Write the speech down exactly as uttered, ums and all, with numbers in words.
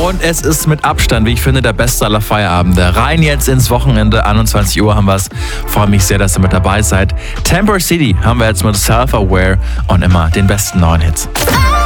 Und es ist mit Abstand, wie ich finde, der beste aller Feierabende. Rein jetzt ins Wochenende, einundzwanzig Uhr haben wir es. Freue mich sehr, dass ihr mit dabei seid. Temper City haben wir jetzt mit Self-Aware und immer den besten neuen Hits.